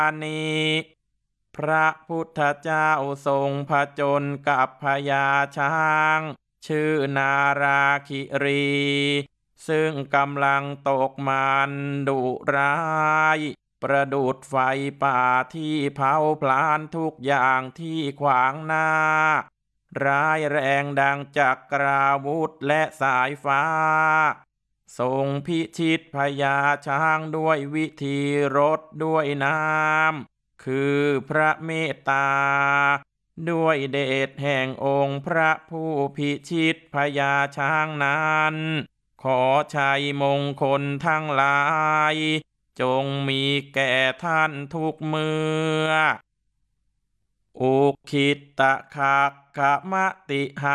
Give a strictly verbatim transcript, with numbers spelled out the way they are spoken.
นี้พระพุทธเจ้าทรงผจญกับพญาช้างชื่อนาราคิรีซึ่งกำลังตกมันดุร้ายประดุจไฟป่าที่เผาพลานทุกอย่างที่ขวางหน้าร้ายแรงดังจักราวุธและสายฟ้าทรงพิชิตพญาช้างด้วยวิธีรดด้วยน้ำคือพระเมตตาด้วยเดชแห่งองค์พระผู้พิชิตพญาช้างนั้นขอชัยมงคลทั้งหลายจงมีแก่ท่านทุกเมื่ออุคิตตะคะคะมะติหะ